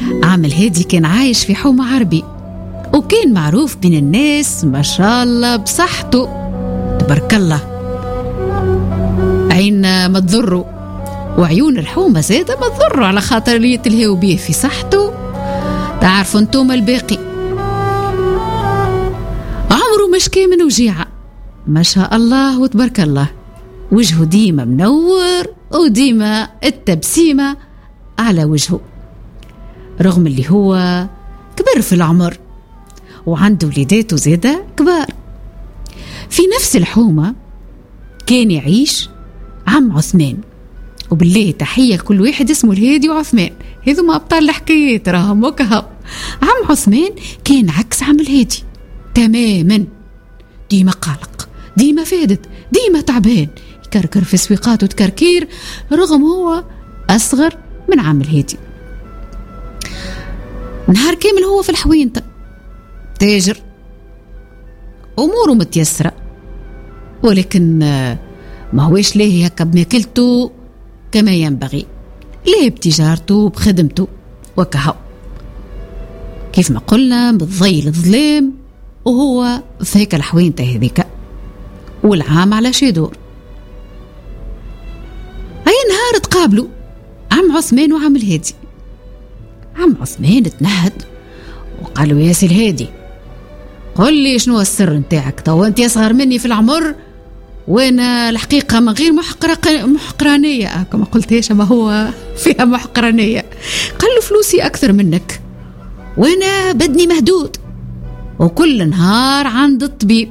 عم الهادي كان عايش في حومة عربي، وكان معروف بين الناس ما شاء الله بصحته تبارك الله، عين ما تضره، وعيون الحومة زادة ما تضره على خاطر اللي يتلهوا بيه في صحته. تعرفوا انتم الباقي، عمره مش كان من وجيعة ما شاء الله وتبارك الله، وجهه ديما منور وديما التبسيمة على وجهه، رغم اللي هو كبر في العمر وعنده وليداته زادة كبار. في نفس الحومة كان يعيش عم عثمان، وبالله تحية لكل واحد اسمه الهادي وعثمان، هذو ما أبطال الحكايات راهم وكهو. عم عثمان كان عكس عم الهادي تماما، ديما قلق، ديما فادت، ديما تعبان، يكركر في سويقاته تكركير، رغم هو أصغر من عم الهادي. نهار كامل هو في الحوينطة تاجر، أموره متيسرة، ولكن ما هوش لاهي هكا بماكلته كما ينبغي، لاهي بتجارته بخدمته وكهو، كيف ما قلنا بالضي الظلام، وهو في هيك الحوينطة هذيك، والعام على شيدور. أي نهار تقابلوا عم عثمان وعم الهادي. عم عثمان تنهد وقالوا يا سي الهادي قل لي شنو السر نتاعك، تو انت اصغر مني في العمر، وانا الحقيقة من غير محقرانية كما قلتيش، ما هو فيها محقرانية. قال له فلوسي أكثر منك، وانا بدني مهدود، وكل نهار عند الطبيب،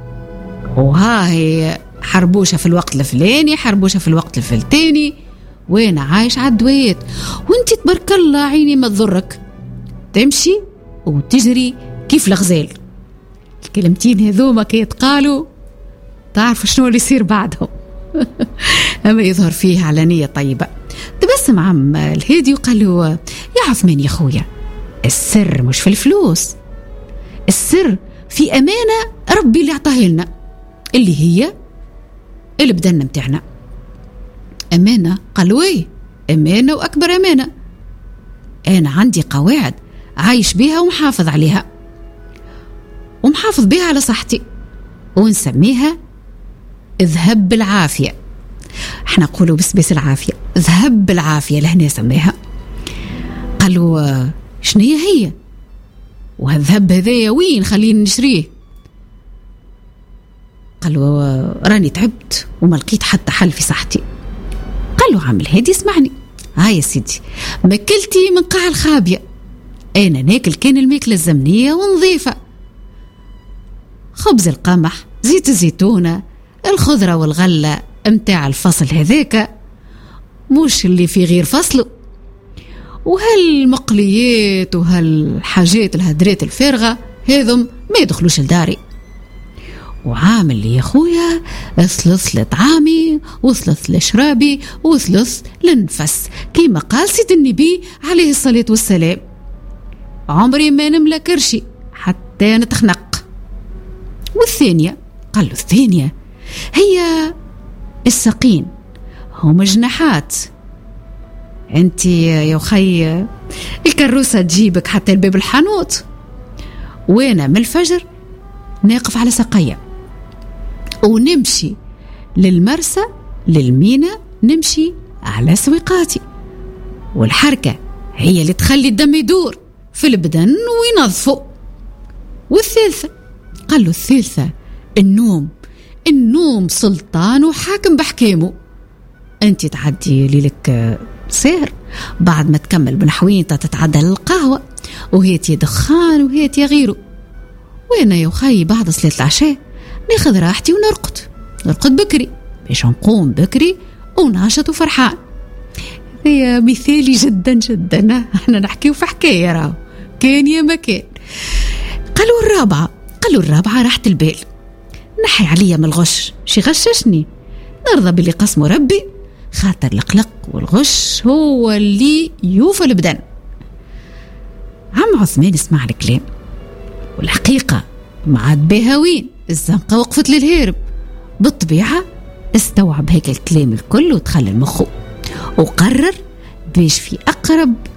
وهاي حربوشة في الوقت الفلاني، حربوشة في الوقت الفلتاني، وانا عايش على الدويات، وانت تبارك الله عيني ما تضرك، تمشي وتجري كيف الغزال. الكلمتين هذوما كي يتقالوا تعرف شنو اللي يصير بعدهم. اما يظهر فيه على نية طيبة. تبسم عم الهادي وقال له يا عثمان يا خويا، السر مش في الفلوس، السر في أمانة ربي اللي اعطاه لنا، اللي هي البدن متاعنا. أمانة؟ قالوا ايه أمانة وأكبر أمانة، أنا عندي قواعد عايش بيها ومحافظ عليها، ومحافظ بيها على صحتي، ونسميها اذهب بالعافية. احنا نقولوا بس العافية، اذهب بالعافية لهنا سميها. قالوا شنية هي؟ وهالذهب هذايا وين خلينا نشريه؟ قالوا راني تعبت وما لقيت حتى حل في صحتي. قالوا عم الهادي اسمعني، هاي يا سيدي ماكلتي من قاع الخابية، انا ناكل كان الماكلة الزمنية ونظيفة، خبز القمح، زيت الزيتونة، الخضرة والغلة امتاع الفصل هذاك، مش اللي في غير فصله، وهالمقليات وهالحاجات الهدرات الفارغة هذم ما يدخلوش لداري. وعامل لي يا خويا ثلث لطعامي وثلث لشرابي وثلث للنفس، كيما قال سيد النبي عليه الصلاة والسلام، عمري ما نملا كرشي حتى نتخنق. والثانية، قال له الثانية هي السقين، هم جناحات، انت يا خي الكروسة تجيبك حتى الباب الحانوت، وانا من الفجر ناقف على سقية، ونمشي للمرسى للمينا، نمشي على سويقاتي، والحركة هي اللي تخلي الدم يدور في البدن وينظفه. والثالثة، قال له الثالثة النوم، النوم سلطان وحاكم بحكامه، انت تعدي ليلك سهر، بعد ما تكمل بنحوينتا تتعدى للقهوة، وهيتي دخان وهيتي غيره، وانا يا خي بعد صلاة العشاء ناخذ راحتي ونرقد بكري باش نقوم بكري وناشط وفرحان. هي مثالي جدا جدا، احنا نحكيو في حكاية راهو كان يا مكان. قالوا الرابعة راحة البال، نحي عليا من الغش، شي غششني، نرضى باللي قسمه ربي، خاطر القلق والغش هو اللي يوفى البدن. عم عثمان اسمع الكلام، والحقيقة ما عاد بها وين، الزنقة وقفت للهرب، بالطبيعة استوعب هيك الكلام الكل وتخلى المخو، وقرر باش في أقرب